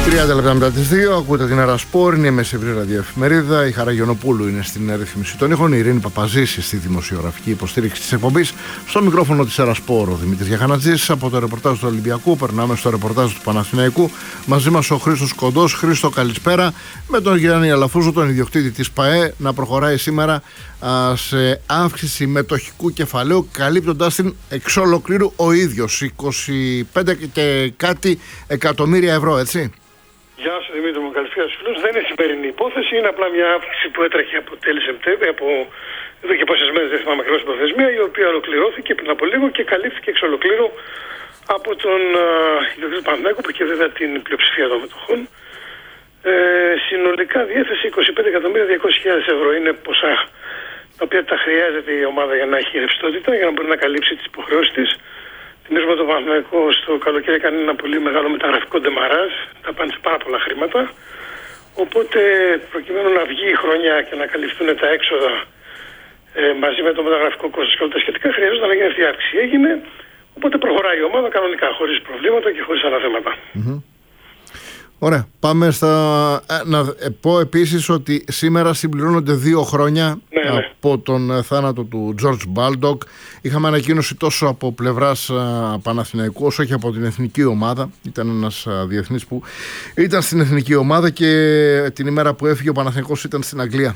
30 λεπτά μετά τις 2, ακούτε την Ερασπόρ, είναι η μεσημβρινή ραδιοεφημερίδα. Η Χαρά Γιονοπούλου είναι στην ρύθμιση των ήχων. Η Ειρήνη Παπαζήση στη δημοσιογραφική υποστήριξη της εκπομπής. Στο μικρόφωνο της Ερασπόρ ο Δημήτρης Γιαχανατζής. Από το ρεπορτάζ του Ολυμπιακού περνάμε στο ρεπορτάζ του Παναθηναϊκού. Μαζί μας ο Χρήστος Κοντός. Χρήστο, καλησπέρα. Με τον Γιάννη Αλαφούζο, τον ιδιοκτήτη της ΠΑΕ, να προχωράει σήμερα σε αύξηση μετοχικού κεφαλαίου, καλύπτοντας την εξ ολοκλήρου ο ίδιος 25 και κάτι εκατομμύρια ευρώ, έτσι. Γεια σας Δημήτρη μου, καλησπέρα στους φίλους. Δεν είναι σημερινή υπόθεση, είναι απλά μια αύξηση που έτρεχε από τέλη Σεπτέμβρη, από εδώ και πόσες μέρες, δεν θυμάμαι ακριβώς την προθεσμία, η οποία ολοκληρώθηκε πριν από λίγο και καλύφθηκε εξ ολοκλήρου από τον ιδιοκτήτη του Παναθηναϊκού, που είχε βέβαια την πλειοψηφία των μετοχών. Συνολικά διέθεση 25.200.000 ευρώ. Είναι ποσά τα οποία τα χρειάζεται η ομάδα για να έχει ρευστότητα, για να μπορεί να καλύψει τις υποχρεώσεις της. Θυμίζουμε το Παναθηναϊκό στο καλοκαίρι έκανε ένα πολύ μεγάλο μεταγραφικό ντεμαράζ, τα πάνε σε πάρα πολλά χρήματα. Οπότε προκειμένου να βγει η χρονιά και να καλυφθούν τα έξοδα μαζί με το μεταγραφικό κόστος και όλα τα σχετικά, χρειάζεται να γίνει αυτή η αύξηση. Έγινε, οπότε προχωράει η ομάδα κανονικά, χωρίς προβλήματα και χωρίς άλλα θέματα. Ωραία. Πάμε να πω επίσης ότι σήμερα συμπληρώνονται 2 χρόνια από τον θάνατο του George Baldock. Είχαμε ανακοίνωση τόσο από πλευράς Παναθηναϊκού όσο και από την εθνική ομάδα. Ήταν ένας διεθνής που ήταν στην εθνική ομάδα και την ημέρα που έφυγε ο Παναθηναϊκός ήταν στην Αγγλία.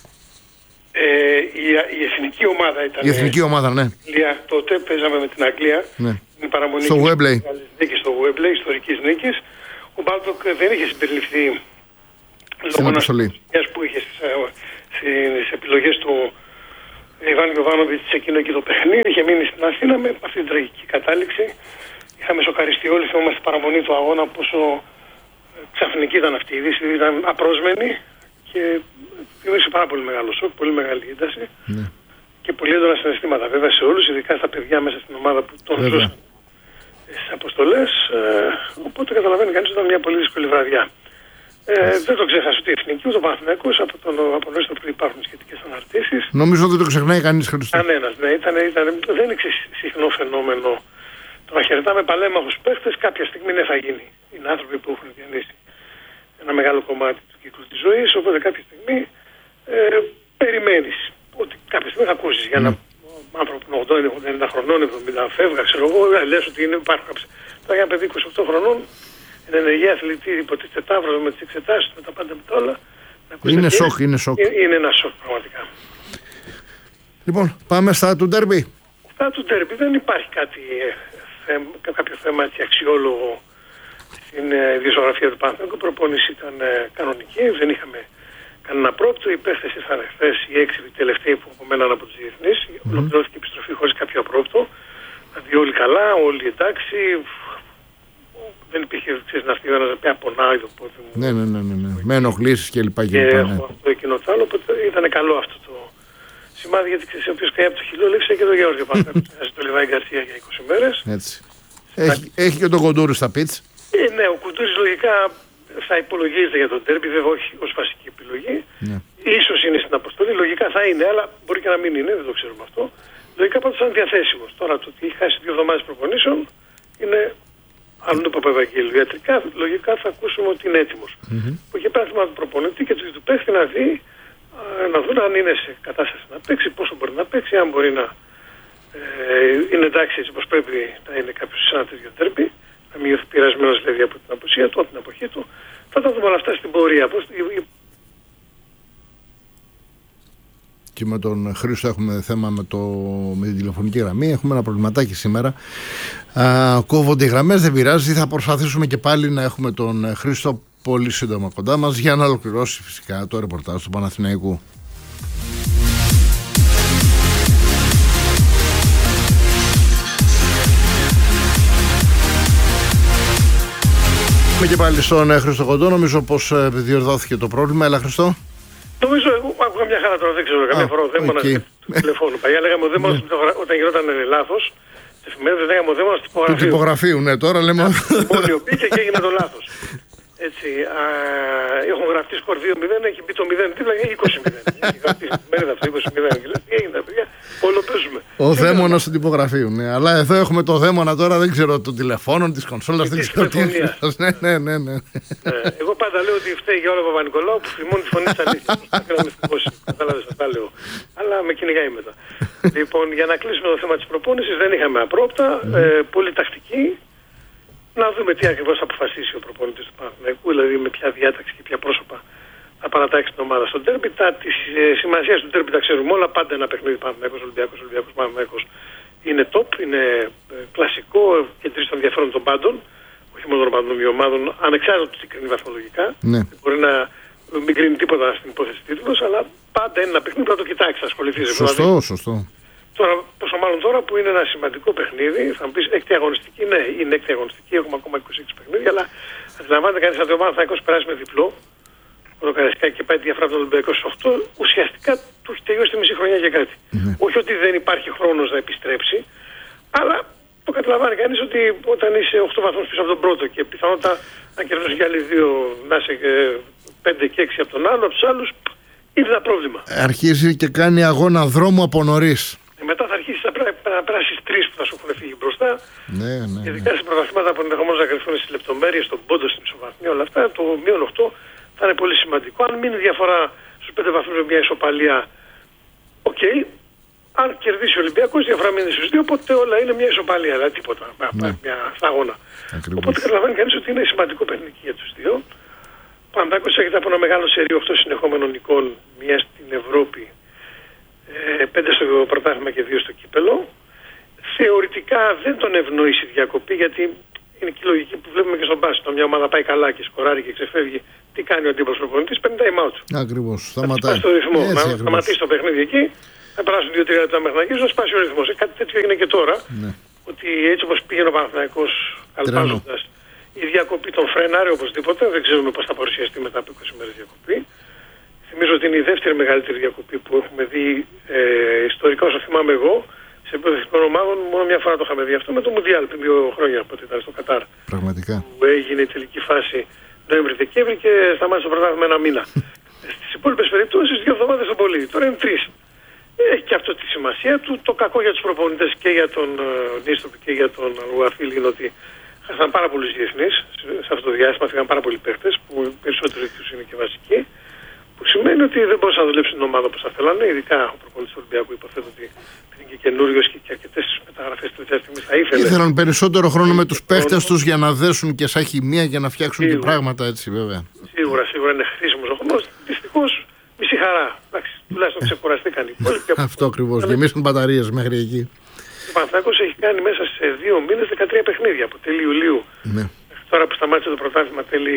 Η εθνική ομάδα ήταν. Η εθνική ομάδα, ναι. Τότε παίζαμε με την Αγγλία. Ναι. Την παραμονή στο Wembley. Στο Wembley, ιστορικής νίκης. Ο Μπάλτοκ δεν είχε συμπεριληφθεί στην αποστολή που είχε στις επιλογές του Ιβάν Γιοβάνοβιτς σε εκείνο και το παιχνίδι. Είχε μείνει στην Αθήνα με αυτή την τραγική κατάληξη. Είχαμε σοκαριστεί όλοι, θυμόμαστε στην παραμονή του αγώνα πόσο ξαφνική ήταν αυτή η είδηση, ήταν απρόσμενη και δημιούργησε πάρα πολύ μεγάλο σοκ, πολύ μεγάλη ένταση και πολύ έντονα συναισθήματα βέβαια σε όλους, ειδικά στα παιδιά μέσα στην ομάδα που τον ζούσαν στις αποστολές, οπότε καταλαβαίνει κανείς ότι ήταν μια πολύ δύσκολη βραδιά. Δεν το ξέχασε ούτε η εθνική, ούτε ο Παναθηναϊκός, από νωρίς το πρωί υπάρχουν σχετικές αναρτήσεις. Νομίζω δεν το ξεχνάει κανείς, Χριστό. Κανένας, ναι. Δεν είναι συχνό φαινόμενο το να χαιρετάμε παλέμαχους παίχτες, κάποια στιγμή θα γίνει. Είναι άνθρωποι που έχουν διανύσει ένα μεγάλο κομμάτι του κύκλου της ζωής, οπότε κάποια στιγμή περιμένεις ότι κάποια στιγμή θα ακούσεις για ένα άνθρωπο που είναι 80-90 χρονών, 70 φεύγα, ξέρω εγώ, λες ότι υπάρχουν κάποιες. Τώρα για ένα παιδί 28 χρονών, είναι ενεργή αθλητή, υποτίθεται ταύρος με τις εξετάσεις, με τα πάντα με τα όλα. Είναι σοκ, είναι σοκ. Είναι ένα σοκ πραγματικά. Λοιπόν, πάμε στα του ντέρμπι. Στα του ντέρμπι δεν υπάρχει κάποιο θέμα αξιόλογο στην δισκογραφία του Παναθηναϊκού. Η προπόνηση ήταν κανονική, δεν είχαμε κανένα πρόοπτο. Οι παίχτες ήρθαν χθες, οι 6 τελευταίοι που απομέναν από τους διεθνείς. Ολοκληρώθηκε η επιστροφή χωρίς κάποιο απρόοπτο. Δηλαδή όλοι καλά, όλοι εντάξει. Δεν υπήρχε να στείλει ένας να πονάει το πόδι μου. Ναι. Με ενοχλήσεις και λοιπά. Και έχω αυτό εκείνο το άλλο. Οπότε ήταν καλό αυτό το σημάδι, γιατί ξέρεις, ο οποίος καεί από το χειλό λέξε και το Γεώργιο Παναθηναϊκού. Το Λιβάη Γκαρσία για 20 μέρες. Έτσι. Έχει και τον Κοντούρη στα πιτς. Ναι, ο Κουντούρης λογικά θα υπολογίζεται για τον τέρμπι, βέβαια όχι ως βασική επιλογή. Ναι. Ίσως είναι στην αποστολή, λογικά θα είναι, αλλά μπορεί και να μην είναι, δεν το ξέρουμε αυτό. Λογικά πάντως θα είναι διαθέσιμος. Τώρα το ότι έχει χάσει 2 εβδομάδες προπονήσεων είναι άλλο το Παπαευαγγέλιο. Ιατρικά λογικά θα ακούσουμε ότι είναι έτοιμος. Που είχε πράγμα του προπονητή και του παίχτη να δει, να δουν αν είναι σε κατάσταση να παίξει, πόσο μπορεί να παίξει, αν μπορεί να είναι εντάξει έτσι όπως πρέπει να είναι κάποιος σε ένα τέτοιο τέρμπι. Να μειωθεί πειρασμένος δηλαδή από την απουσία του, από την εποχή του. Θα τα δούμε όλα αυτά στην πορεία. Και με τον Χρήστο έχουμε θέμα με την τηλεφωνική γραμμή. Έχουμε ένα προβληματάκι σήμερα. Κόβονται οι γραμμές, δεν πειράζει. Θα προσπαθήσουμε και πάλι να έχουμε τον Χρήστο πολύ σύντομα κοντά μας για να ολοκληρώσει φυσικά το ρεπορτάζ του Παναθηναϊκού. Και πάλι στον Χρήστο Κοντό, νομίζω πως διορθώθηκε το πρόβλημα. Έλα Χριστό. Νομίζω, εγώ άκουγα μια χαρά τώρα, δεν ξέρω, καμία φορά ο δαίμονας του τηλεφώνου. Παλιά λέγαμε ο δαίμονας όταν γινόταν λάθος, στις εφημερίδες λέγαμε ο δαίμονας του τυπογραφείου. Ναι, τώρα λέμε. Μόνοι μπήκε και έγινε το λάθος. Έτσι, έχουν γραφτεί σκορ 2-0, έχει μπει το 0, τι λέγανε 20-0. Έχει γραφτεί στην εφημερίδα αυτό 20-0. Τι έγινε, παιδιά. Όλο παίζουμε. Ο δαίμονας του τυπογραφείου, ναι. Αλλά εδώ έχουμε το δαίμονα τώρα, δεν ξέρω, των τηλεφώνων, της κονσόλας, δεν ξέρω τι. Ναι. Εγώ πάντα λέω ότι φταίει για όλα ο Παπα-Νικολάου που φημώνει τη φωνή της αλήθειας. Κατάλαβες, αυτά λέω. Αλλά με κυνηγάει μετά. Λοιπόν, για να κλείσουμε το θέμα της προπόνησης, δεν είχαμε απρόπτα, πολύ τακτική. Να δούμε τι ακριβώς θα αποφασίσει ο προπονητής του Παναθηναϊκού, δηλαδή με ποια διάταξη και ποια πρόσωπα θα παρατάξει την ομάδα στο ντέρμπι. Τη σημασία του ντέρμπι τα ξέρουμε όλα. Πάντα ένα παιχνίδι Παναθηναϊκός είναι top, είναι κλασικό, κεντρίζει το ενδιαφέρον των πάντων, όχι μόνο των ομάδων, ομάδων, ανεξάρτητα τι κρίνει βαθμολογικά. Ναι. Μπορεί να μην κρίνει τίποτα στην υπόθεση τίτλος, αλλά πάντα είναι ένα παιχνίδι που θα το κοιτάξει, ασχοληθεί. Σωστό. Τώρα, πόσο μάλλον τώρα που είναι ένα σημαντικό παιχνίδι, θα μου πεις έκτη αγωνιστική, ναι, είναι έκτη αγωνιστική, έχουμε ακόμα 26 παιχνίδια, αλλά αντιλαμβάνεται κανείς ότι ο Παναθηναϊκός περάσει με διπλό, ο Καραϊσκάκη και πάει τη διαφορά από τον Ολυμπιακό στους 8, ουσιαστικά του έχει τελειώσει τη μισή χρονιά και κάτι. Όχι ότι δεν υπάρχει χρόνος να επιστρέψει, αλλά το καταλαβαίνει κανείς ότι όταν είσαι 8 βαθμούς πίσω από τον πρώτο και πιθανότατα να κερδίσει για άλλοι δύο, να είσαι 5 και 6 από τον άλλο, από τους άλλους, είναι ένα πρόβλημα. Αρχίζει και κάνει αγώνα δρόμου από νωρίς. Μετά θα αρχίσει να περάσει τρεις που θα σου έχουν φύγει μπροστά. Ναι. Ειδικά σε πρωταθλήματα που ενδεχομένως να κρυφθούν στις λεπτομέρειες, στον πόντο, στην ισοβαθμία, όλα αυτά, το μείον 8 θα είναι πολύ σημαντικό. Αν μείνει διαφορά στους 5 βαθμούς με μια ισοπαλία, οκ. Αν κερδίσει ο Ολυμπιακός, διαφορά μείνει στους 2, οπότε όλα είναι μια ισοπαλία, δηλαδή τίποτα. Μια αγώνα. Οπότε καταλαβαίνει κανείς ότι είναι σημαντικό παιχνίδι για τους δύο. Ο Παναθηναϊκός έχετε από ένα μεγάλο σερί 8 συνεχόμενων νικών, μια στην Ευρώπη. 5 στο πρωτάθλημα και 2 στο κύπελο. Θεωρητικά δεν τον ευνοήσει η διακοπή, γιατί είναι και η λογική που βλέπουμε και στον μπάσκετ. Μια ομάδα πάει καλά και σκοράρει και ξεφεύγει, τι κάνει ο αντίπαλος προπονητής? Παίρνει time out. Ακριβώς. Σταματάει. Στο ρυθμό. Να σταματήσει το παιχνίδι εκεί, θα περάσουν 2-3 λεπτά μέχρι να γυρίσει, να σπάσει ο ρυθμός. Κάτι τέτοιο έγινε και τώρα. Ναι. Ότι έτσι όπως πήγαινε ο Παναθηναϊκός καλπάζοντας, η διακοπή τον φρέναρε οπωσδήποτε. Δεν ξέρουμε πώς θα παρουσιαστεί μετά από 20 μέρες διακοπή. Θυμίζω ότι είναι η δεύτερη μεγαλύτερη διακοπή που έχουμε δει ιστορικά, όσο θυμάμαι εγώ, σε επίπεδο εθνικών ομάδων. Μόνο μια φορά το είχαμε δει αυτό με το Μουντιάλ πριν 2 χρόνια, που ήταν στο Κατάρ. Πραγματικά. Που έγινε η τελική φάση Νοέμβρη-Δεκέμβρη και σταμάτησε το πρωτάθλημα ένα μήνα. Στις υπόλοιπες περιπτώσεις 2 εβδομάδες το πολύ. Τώρα είναι 3. Έχει και αυτό τη σημασία του. Το κακό για τους προπονητές και για τον Νίστροπ και για τον Γουαφίλ είναι ότι χάσαν πάρα πολλούς διεθνείς. Σε αυτό το διάστημα φύγαν πάρα πολλοί παίχτες, που περισσότεροι τους είναι και βασικοί. Που σημαίνει ότι δεν μπορούσαν να δουλέψουν την ομάδα όπως θα θέλανε, ειδικά ο προπονητής του Ολυμπιακού. Υποθέτω ότι είναι και καινούριος και αρκετές μεταγραφές τελευταία στιγμή θα ήθελε. Ήθελαν περισσότερο χρόνο με τους παίχτες τους για να δέσουν και σαν χημεία για να φτιάξουν και πράγματα έτσι, βέβαια. Σίγουρα είναι χρήσιμος ο χρόνος. Δυστυχώς μισή χαρά. Εντάξει, τουλάχιστον ξεκουραστήκαν οι υπόλοιποι. Αυτό ακριβώς. Γεμίσουν μπαταρίες μέχρι εκεί. Ο Παναθηναϊκός έχει κάνει μέσα σε 2 μήνες 13 παιχνίδια από τέλη Ιουλίου. Ναι. Τώρα που σταμάτησε το πρωτάθλημα τέλη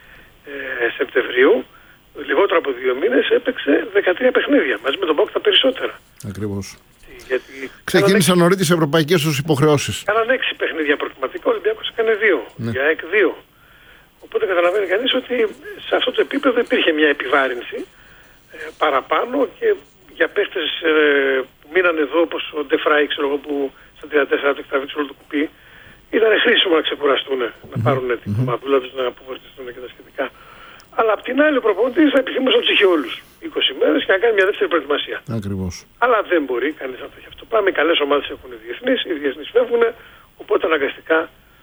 Σεπτεμβρίου. Λιγότερο από 2 μήνες έπαιξε 13 παιχνίδια. Μαζί με τον ΠΑΟΚ τα περισσότερα. Ακριβώς. Ξεκίνησαν νωρίς τις ευρωπαϊκές τους υποχρεώσεις. Κάναν 6 παιχνίδια προκριματικά, ο Ολυμπιακός έκανε 2. Ναι. Για ΑΕΚ 2. Οπότε καταλαβαίνει κανείς ότι σε αυτό το επίπεδο υπήρχε μια επιβάρυνση παραπάνω και για παίχτες που μείναν εδώ, όπως ο Ντεφράι, ξέρω εγώ, που στα 34 του έχει τραβήξει όλο το κουπί, ήταν χρήσιμο να ξεκουραστούν, να πάρουν την κομμαδούλα τους, να αποβοηθηθούν και τα σχετικά. Αλλά απ' την άλλη ο προπονητής θα επιθυμούσε να τους είχε όλους 20 μέρες και να κάνει μια δεύτερη προετοιμασία. Ακριβώς. Αλλά δεν μπορεί κανείς να το έχει αυτό. Πάμε, οι καλές ομάδες έχουν οι διεθνείς φεύγουν, οπότε αναγκαστικά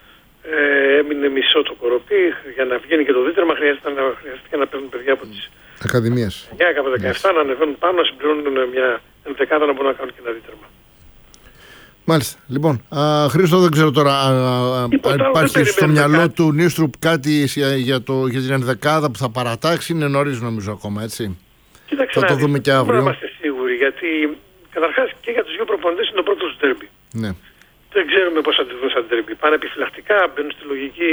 έμεινε μισό το κοροπή. Για να βγαίνει και το δίτερμα χρειάστηκε να παίρνουν παιδιά από τις ακαδημίες. Από 17 να ανεβαίνουν πάνω, να συμπληρώνουν μια ενδεκάδα να μπορούν να κάνουν και ένα δίτερμα. Μάλιστα. Λοιπόν, Χρήστο, δεν ξέρω τώρα αν υπάρχει στο μυαλό του Νίστρουπ κάτι για την ενδεκάδα που θα παρατάξει. Είναι νωρίς νομίζω ακόμα, έτσι. Κοίταξε, θα το δούμε και αύριο. Δεν είμαστε σίγουροι, γιατί καταρχάς και για τους δύο προπονητές είναι το πρώτο του ντέρμπι. Ναι. Δεν ξέρουμε πώς θα αντιδρούν σαν ντέρμπι. Πάνε επιφυλακτικά, μπαίνουν στη λογική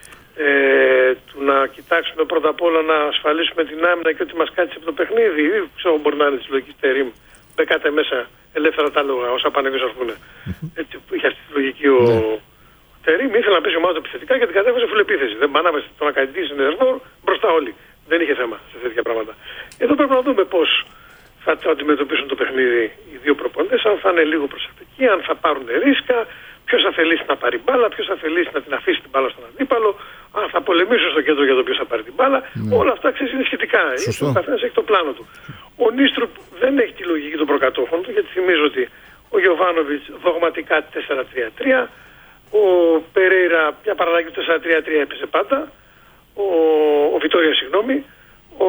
του να κοιτάξουμε πρώτα απ' όλα να ασφαλίσουμε την άμυνα και ότι μας κάτσει από το παιχνίδι. Ή ξέρω μπορεί να είναι τη λογική Τερίμ. Μπεκάτε μέσα ελεύθερα τα λόγα, όσα πάνε και πούνε. Έτσι είχε αυτή τη λογική ο Τερίμ. Ήθελε να παίζει ομάδα επιθετικά και την κατέβασε φουλεπίθεση. Δεν πανάβασε τον ακαδητή συνεργό μπροστά όλοι. Δεν είχε θέμα σε τέτοια πράγματα. Εδώ πρέπει να δούμε πώς θα το αντιμετωπίσουν το παιχνίδι οι δύο προπονητές, αν θα είναι λίγο προσεκτικοί, αν θα πάρουν ρίσκα, ποιος θα θελήσει να πάρει μπάλα, ποιος θα θελήσει να την αφήσει την μπάλα στον αντίπαλο, αν θα πολεμήσουν στο κέντρο για το ποιος θα πάρει την μπάλα. Όλα αυτά ξέρεις είναι σχετικά. Ο καθένας έχει το πλάνο του. Ο Νίστρουπ δεν έχει τη λογική των προκατόχων του, γιατί θυμίζω ότι ο Γιοβάνοβιτς δογματικά 4-3-3, ο Περέιρα μια παραλλαγή 4-3-3 έπαιζε πάντα, ο Βιτόρια συγγνώμη, ο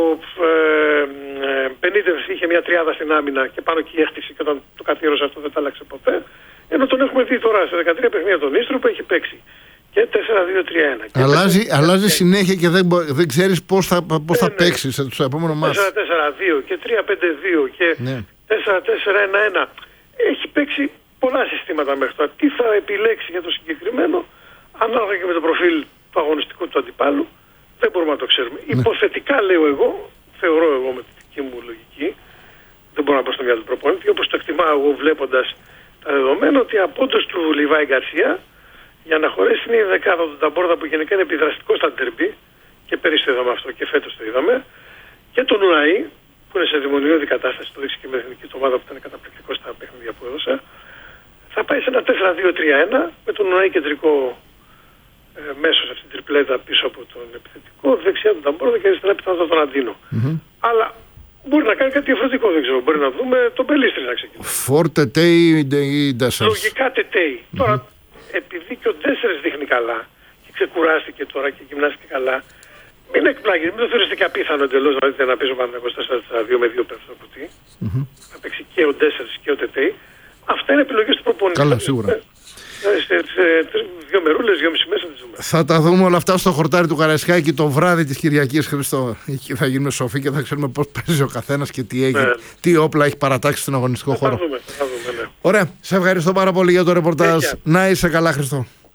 Πενίτεβς είχε μια τριάδα στην άμυνα και πάνω εκεί έχτισε και όταν το καθιέρωσε αυτό δεν τα άλλαξε ποτέ. Ενώ τον έχουμε δει τώρα σε 13 παιχνίδια τον Ίστρο που έχει παίξει και 4-2-3-1. Αλλάζει συνέχεια και δεν ξέρεις πώς θα παίξει στο επόμενο μάτς. 4-4-2 και 3-5-2 και 4-4-1-1. Έχει παίξει πολλά συστήματα μέχρι τώρα. Τι θα επιλέξει για το συγκεκριμένο, ανάλογα και με το προφίλ του αγωνιστικού του αντιπάλου, δεν μπορούμε να το ξέρουμε. Υποθετικά λέω εγώ, θεωρώ εγώ με τη δική μου λογική, δεν μπορώ να πω στο μυαλό του προπονητή, όπως το εκτιμάω εγώ βλέποντας τα δεδομένα, ότι από όντως του Λιβάη Γκαρσία, για να χωρέσει την δεκάδα του Νταμπόρδα που γενικά είναι επιδραστικό στα ντερμπι, και πέρυσι το είδαμε αυτό και φέτος το είδαμε, και τον Ουναή, που είναι σε δημονιώδη κατάσταση, το δείξει και με την εθνική ομάδα που ήταν καταπληκτικό στα παιχνίδια που έδωσε, θα πάει σε ένα 4-2-3-1 με τον Ουναή κεντρικό μέσω σε αυτήν την τριπλέτα πίσω από τον επιθετικό, δεξιά τον Νταμπόρδα και αριστερά πιθανότατα τον Αντίνο. Αλλά μπορεί να κάνει κάτι διαφορετικό, δεν ξέρω. Μπορεί να δούμε τον Πελίστρη να ξεκινήσει. Φόρτε Τέι ή Ντέσσερς. Λογικά Τέι. Τώρα, επειδή και ο Ντέσσερς δείχνει καλά και ξεκουράστηκε τώρα και γυμνάστηκε καλά, μην εκπλάγει, μην το θεωρήσετε και απίθανο εντελώς να δείτε να παίζει ο Παναθηναϊκός 4-4-2 με δύο παίκτες από τι. Να παίξει και ο Ντέσσερς και ο Τέι. Αυτά είναι επιλογές του προπονητή. Καλά, σίγουρα. Σε 2 μερούλες, 2,5 μέσα τις δούμε. Θα τα δούμε όλα αυτά στο χορτάρι του Καραϊσκάκη το βράδυ της Κυριακής, Χριστό. Εκεί θα γίνουμε σοφοί και θα ξέρουμε πώς παίζει ο καθένας και τι έχει, τι όπλα έχει παρατάξει στον αγωνιστικό χώρο. Θα δούμε, ναι. Ωραία, σε ευχαριστώ πάρα πολύ για το ρεπορτάζ. Να είσαι καλά, Χριστό.